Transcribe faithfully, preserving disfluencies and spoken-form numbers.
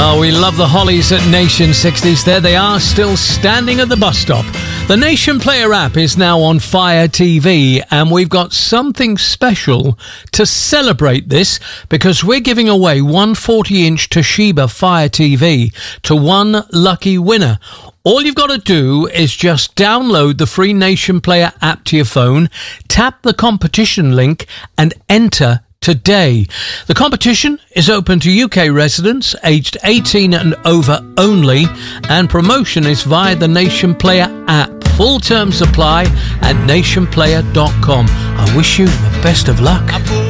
Oh, we love the Hollies at Nation sixties. There they are, still standing at the bus stop. The Nation Player app is now on Fire T V, and we've got something special to celebrate this because we're giving away one forty-inch Toshiba Fire T V to one lucky winner. All you've got to do is just download the free Nation Player app to your phone, tap the competition link, and enter today. The competition is open to U K residents aged eighteen and over only, and promotion is via the Nation Player app. Full terms apply at nation player dot com. I wish you the best of luck.